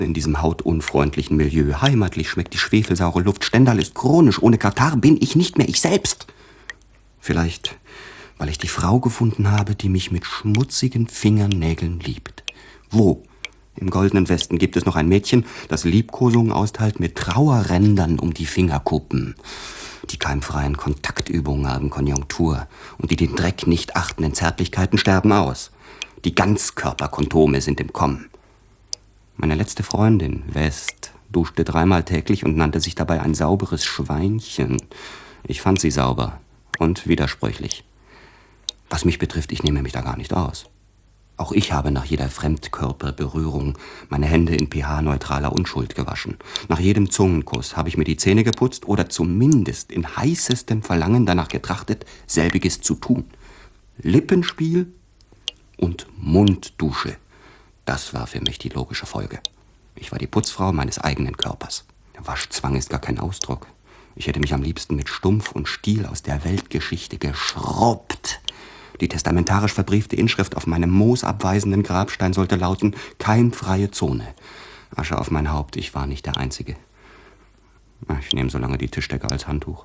in diesem hautunfreundlichen Milieu. Heimatlich schmeckt die schwefelsaure Luft. Stendal ist chronisch. Ohne Katar bin ich nicht mehr ich selbst. Vielleicht, weil ich die Frau gefunden habe, die mich mit schmutzigen Fingernägeln liebt. Wo? Im Goldenen Westen gibt es noch ein Mädchen, das Liebkosungen austeilt mit Trauerrändern um die Fingerkuppen. Die keimfreien Kontaktübungen haben Konjunktur. Und die den Dreck nicht achtenden Zärtlichkeiten sterben aus. Die Ganzkörperkondome sind im Kommen. Meine letzte Freundin, West, duschte 3-mal täglich und nannte sich dabei ein sauberes Schweinchen. Ich fand sie sauber und widersprüchlich. Was mich betrifft, ich nehme mich da gar nicht aus. Auch ich habe nach jeder Fremdkörperberührung meine Hände in pH-neutraler Unschuld gewaschen. Nach jedem Zungenkuss habe ich mir die Zähne geputzt oder zumindest in heißestem Verlangen danach getrachtet, selbiges zu tun. Lippenspiel und Munddusche. Das war für mich die logische Folge. Ich war die Putzfrau meines eigenen Körpers. Der Waschzwang ist gar kein Ausdruck. Ich hätte mich am liebsten mit Stumpf und Stiel aus der Weltgeschichte geschrubbt. Die testamentarisch verbriefte Inschrift auf meinem moosabweisenden Grabstein sollte lauten: keimfreie Zone. Asche auf mein Haupt, ich war nicht der Einzige. Ich nehme so lange die Tischdecke als Handtuch.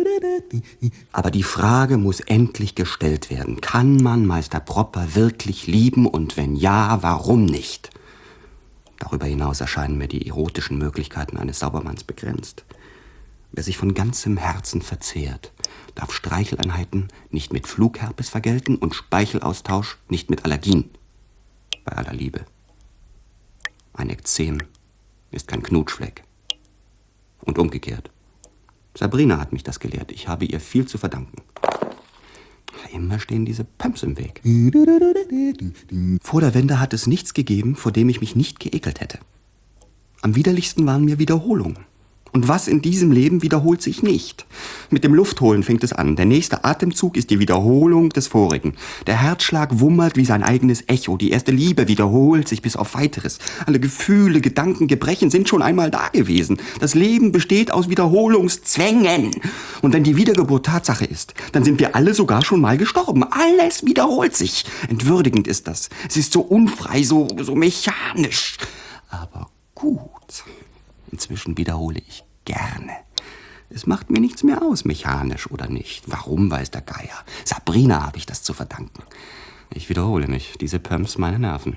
Aber die Frage muss endlich gestellt werden. Kann man Meister Propper wirklich lieben und wenn ja, warum nicht? Darüber hinaus erscheinen mir die erotischen Möglichkeiten eines Saubermanns begrenzt. Wer sich von ganzem Herzen verzehrt, darf Streicheleinheiten nicht mit Flugherpes vergelten und Speichelaustausch nicht mit Allergien. Bei aller Liebe. Ein Ekzem ist kein Knutschfleck. Und umgekehrt. Sabrina hat mich das gelehrt. Ich habe ihr viel zu verdanken. Immer stehen diese Pumps im Weg. Vor der Wende hat es nichts gegeben, vor dem ich mich nicht geekelt hätte. Am widerlichsten waren mir Wiederholungen. Und was in diesem Leben wiederholt sich nicht? Mit dem Luftholen fängt es an. Der nächste Atemzug ist die Wiederholung des vorigen. Der Herzschlag wummert wie sein eigenes Echo. Die erste Liebe wiederholt sich bis auf Weiteres. Alle Gefühle, Gedanken, Gebrechen sind schon einmal da gewesen. Das Leben besteht aus Wiederholungszwängen. Und wenn die Wiedergeburt Tatsache ist, dann sind wir alle sogar schon mal gestorben. Alles wiederholt sich. Entwürdigend ist das. Es ist so unfrei, so mechanisch. Aber gut. Inzwischen wiederhole ich gerne. Es macht mir nichts mehr aus, mechanisch oder nicht. Warum, weiß der Geier. Sabrina habe ich das zu verdanken. Ich wiederhole mich. Diese Pumps meine Nerven.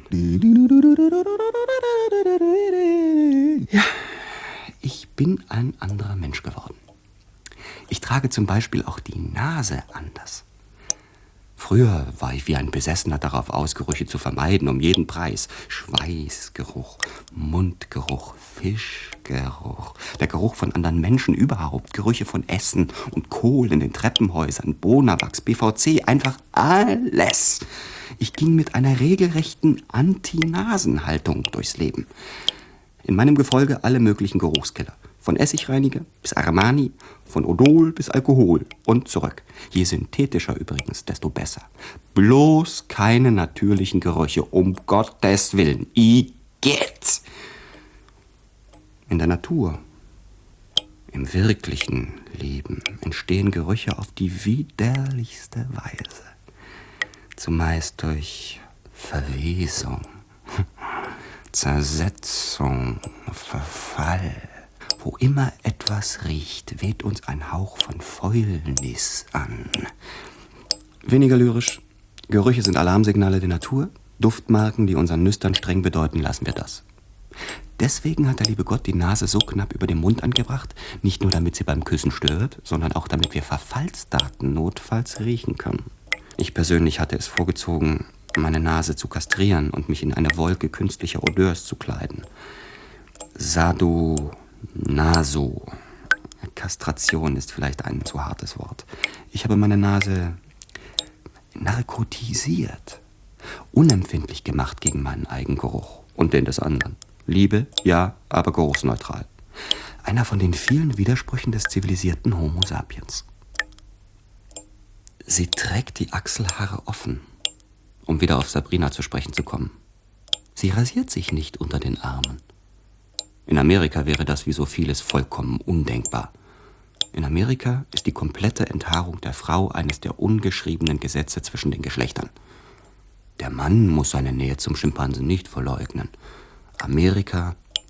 Ja, ich bin ein anderer Mensch geworden. Ich trage zum Beispiel auch die Nase anders. Früher war ich wie ein Besessener darauf aus, Gerüche zu vermeiden, um jeden Preis. Schweißgeruch, Mundgeruch, Fischgeruch, der Geruch von anderen Menschen überhaupt, Gerüche von Essen und Kohl in den Treppenhäusern, Bonawachs, BVC, einfach alles. Ich ging mit einer regelrechten Anti-Nasen-Haltung durchs Leben. In meinem Gefolge alle möglichen Geruchskiller. Von Essigreiniger bis Armani, von Odol bis Alkohol und zurück. Je synthetischer übrigens, desto besser. Bloß keine natürlichen Gerüche, um Gottes Willen. Igitt! In der Natur, im wirklichen Leben, entstehen Gerüche auf die widerlichste Weise. Zumeist durch Verwesung, Zersetzung, Verfall. Wo immer etwas riecht, weht uns ein Hauch von Fäulnis an. Weniger lyrisch. Gerüche sind Alarmsignale der Natur. Duftmarken, die unseren Nüstern streng bedeuten, lassen wir das. Deswegen hat der liebe Gott die Nase so knapp über dem Mund angebracht, nicht nur damit sie beim Küssen stört, sondern auch damit wir Verfallsdaten notfalls riechen können. Ich persönlich hatte es vorgezogen, meine Nase zu kastrieren und mich in eine Wolke künstlicher Odeurs zu kleiden. Naso. Kastration ist vielleicht ein zu hartes Wort. Ich habe meine Nase narkotisiert, unempfindlich gemacht gegen meinen Eigengeruch und den des anderen. Liebe, ja, aber geruchsneutral. Einer von den vielen Widersprüchen des zivilisierten Homo sapiens. Sie trägt die Achselhaare offen, um wieder auf Sabrina zu sprechen zu kommen. Sie rasiert sich nicht unter den Armen. In Amerika wäre das wie so vieles vollkommen undenkbar. In Amerika ist die komplette Enthaarung der Frau eines der ungeschriebenen Gesetze zwischen den Geschlechtern. Der Mann muss seine Nähe zum Schimpansen nicht verleugnen. Amerika